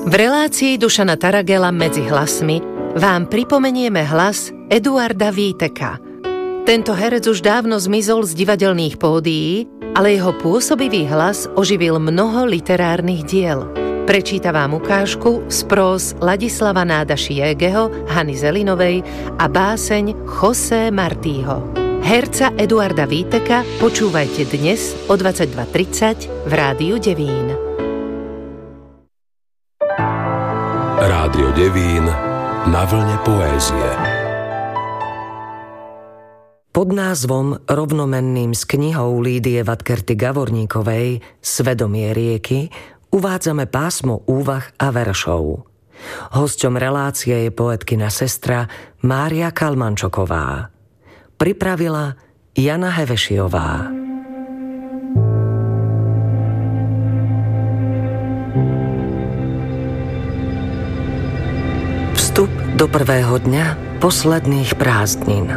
V relácii Dušana Taragela Medzi hlasmi vám pripomenieme hlas Eduarda Víteka. Tento herec už dávno zmizol z divadelných pódií, ale jeho pôsobivý hlas oživil mnoho literárnych diel. Prečíta vám ukážku z próz Ladislava Nádaši-Jégeho, Hany Zelinovej a báseň José Martího. Herca Eduarda Víteka počúvajte dnes o 22:30 v Rádiu Devín. Rádio Devín na vlne poézie. Pod názvom rovnomenným s knihou Lídie Vatkerty Gavorníkovej Svedomie rieky uvádzame pásmo úvah a veršov. Hosťom relácie je poetkina sestra Mária Kalmančoková. Pripravila Jana Hevešiová. Vstup do prvého dňa posledných prázdnin.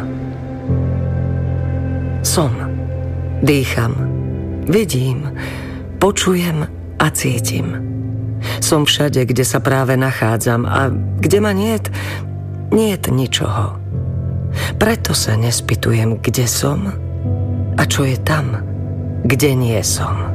Som. Dýcham. Vidím. Počujem a cítim. Som všade, kde sa práve nachádzam a kde ma niet ničoho. Preto sa nespýtujem, kde som a čo je tam, kde nie som.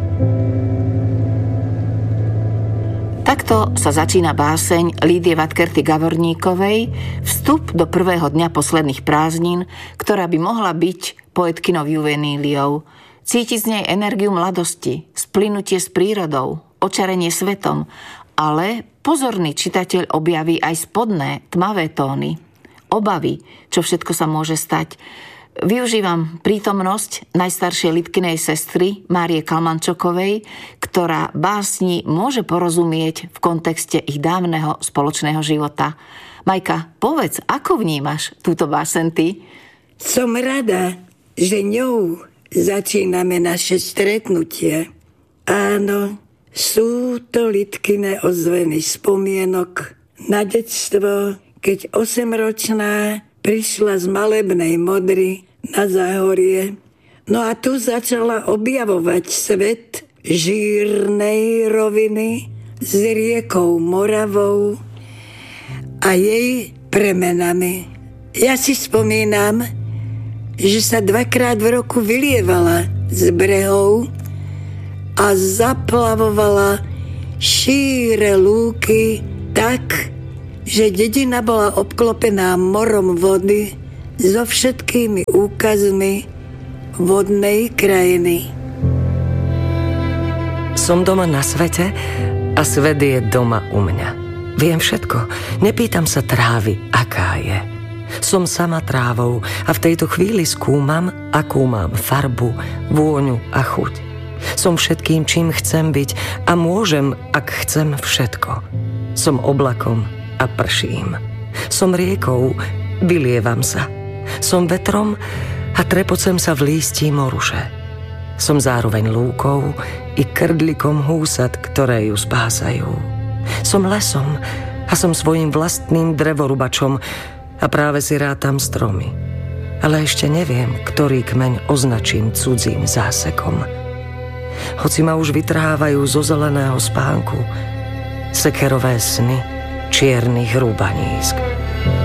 Takto sa začína báseň Lídie Vatkerty Gavorníkovej Vstup do prvého dňa posledných prázdnin, ktorá by mohla byť poetkinou juveníliou. Cítiť z nej energiu mladosti, splynutie s prírodou, očarenie svetom, ale pozorný čitateľ objaví aj spodné, tmavé tóny, obavy, čo všetko sa môže stať. Využívam prítomnosť najstaršej Lidkinej sestry Márie Kalmančokovej, ktorá básni môže porozumieť v kontexte ich dávneho spoločného života. Majka, povedz, ako vnímaš túto báseň ty? Som rada, že ňou začíname naše stretnutie. Áno, sú to Lidkine ozveny spomienok na detstvo, keď 8-ročná prišla z Malebnej Modry na Záhorie. No a tu začala objavovať svet žírnej roviny s riekou Moravou a jej premenami. Ja si spomínam, že sa 2-krát v roku vylievala z brehov a zaplavovala šíre lúky tak, že dedina bola obklopená morom vody so všetkými úkazmi vodnej krajiny. Som doma na svete a svet je doma u mňa. Viem všetko, nepýtam sa trávy, aká je. Som sama trávou a v tejto chvíli skúmam, akú mám farbu, vôňu a chuť. Som všetkým, čím chcem byť a môžem, ak chcem, všetko. Som oblakom a prším. Som riekou, vylievam sa. Som vetrom a trepocem sa v lístí moruše. Som zároveň lúkou i krdlikom húsat, ktoré ju spásajú. Som lesom a som svojím vlastným drevorubačom a práve si rátam stromy. Ale ešte neviem, ktorý kmeň označím cudzím zásekom. Hoci ma už vytrhávajú zo zeleného spánku sekerové sny čiernych rúbanísk.